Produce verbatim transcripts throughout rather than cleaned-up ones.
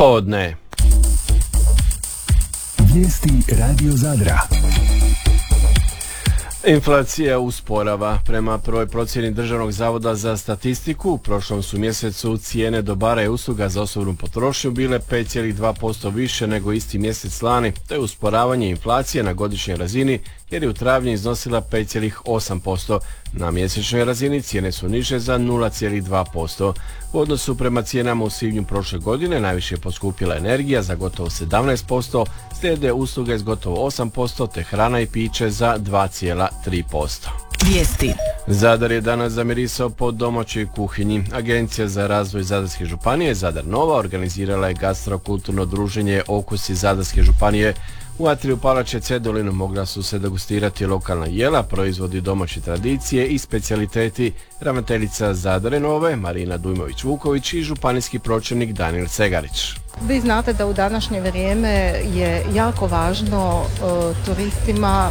Podne. Vijesti Radio Zadra. Inflacija usporava. Prema prvoj procjeni Državnog zavoda za statistiku, u prošlom su mjesecu cijene dobara i usluga za osobnu potrošnju bile pet zarez dva posto više nego isti mjesec lani. To je usporavanje inflacije na godišnjoj razini jer je u travnju iznosila pet zarez osam posto. Na mjesečnoj razini cijene su niže za nula zarez dva posto. U odnosu prema cijenama u svibnju prošle godine najviše je poskupila energija za gotovo sedamnaest posto, slijede usluge s gotovo osam posto te hrana i piće za dva zarez tri posto. Vijesti. Zadar je danas zamirisao po domaćoj kuhinji. Agencija za razvoj Zadarske županije Zadar Nova organizirala je gastrokulturno druženje Okusi Zadarske županije. U atriju Palače Cedulinu mogla su se degustirati lokalna jela, proizvodi domaće tradicije i specijaliteti. Ravnateljica Zadare Nove Marina Dujmović-Vuković i županijski pročelnik Danijel Cegarić. Vi znate da u današnje vrijeme je jako važno uh, turistima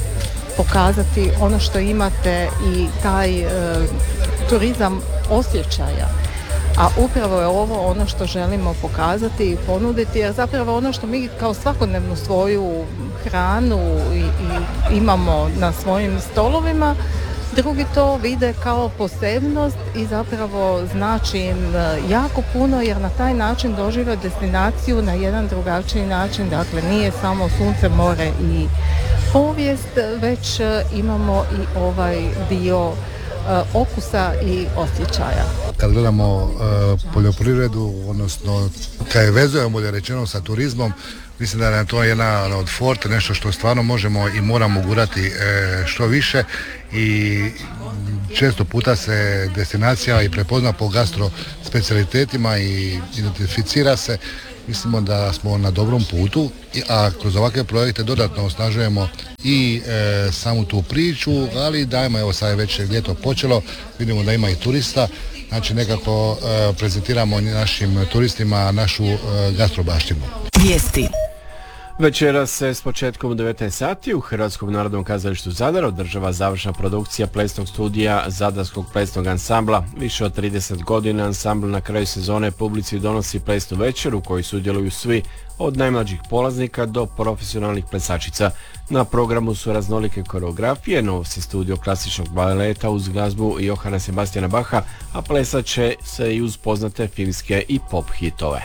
pokazati ono što imate i taj uh, turizam osjećaja. A upravo je ovo ono što želimo pokazati i ponuditi, jer zapravo ono što mi kao svakodnevnu svoju hranu i, i imamo na svojim stolovima, drugi to vide kao posebnost i zapravo znači im jako puno, jer na taj način dožive destinaciju na jedan drugačiji način. Dakle, nije samo sunce, more i povijest, već imamo i ovaj dio okusa i osjećaja. Kad gledamo uh, poljoprivredu, odnosno kad je vezujemo bolje rečeno sa turizmom, mislim da je to jedna od forte, nešto što stvarno možemo i moramo gurati e, što više i često puta se destinacija i prepozna po gastro specijalitetima i identificira se. Mislimo da smo na dobrom putu, a kroz ovakve projekte dodatno osnažujemo i e, samu tu priču, ali dajmo, evo sad je već ljeto počelo, vidimo da ima i turista, znači nekako e, prezentiramo našim turistima našu e, gastrobaštinu. Vijesti. Večeras se s početkom u devetnaest sati u Hrvatskom narodnom kazalištu Zadar održava završna produkcija plesnog studija Zadarskog plesnog ansambla. Više od trideset godina ansambl na kraju sezone publici donosi plesnu večer u kojoj sudjeluju svi, od najmlađih polaznika do profesionalnih plesačica. Na programu su raznolike koreografije, novosti studio klasičnog baleta uz glazbu Johana Sebastiana Bacha, a plesat će se i uz poznate filmske i pop hitove.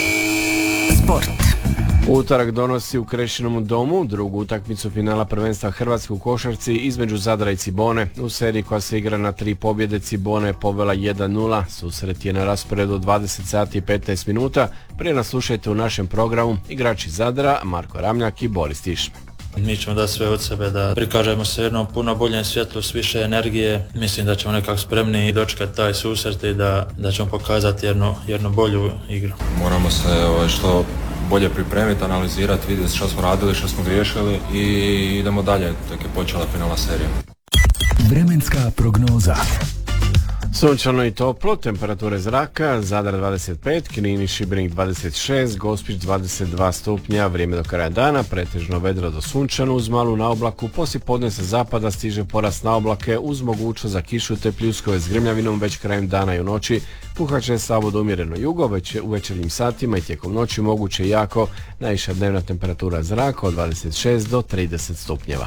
Sport. Utorak donosi u Krešinom domu drugu utakmicu finala prvenstva Hrvatske u košarci između Zadra i Cibone. U seriji koja se igra na tri pobjede Cibona je povela jedan nula. Susret je na rasporedu dvadeset sati i petnaest minuta. Prije nas slušajte u našem programu igrači Zadra, Marko Ramljak i Boris Tiš. Mi ćemo da sve od sebe da prikažemo se jednom puno boljem svjetlu s više energije. Mislim da ćemo nekako spremni i dočekati taj susret i da, da ćemo pokazati jednu, jednu bolju igru. Moramo se ovaj, što bolje pripremiti, analizirati, vidjeti što smo radili, što smo griješili i idemo dalje, tek je počela finalna serija. Vremenska prognoza. Sunčano i toplo, temperature zraka, Zadar dvadeset pet, Knin i Šibenik dvadeset šest, Gospić dvadeset dva stupnja, vrijeme do kraja dana, pretežno vedro do sunčano uz malu naoblaku, poslijepodne sa zapada stiže porast naoblake uz mogućnost za kišu te pljuskove s grmljavinom već krajem dana i u noći, puhat će slabo do umjereno jugo, već u večernjim satima i tijekom noći moguće jako, najviša dnevna temperatura zraka od dvadeset šest do trideset stupnjeva.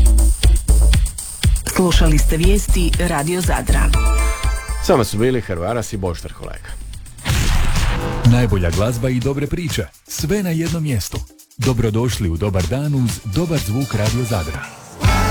Slušali ste vijesti Radio Zadra. Sama su bili Hrvaras i Boštvar Holega. Najbolja glazba i dobre priče, sve na jednom mjestu. Dobrodošli u Dobar dan uz dobar zvuk Radio Zadra.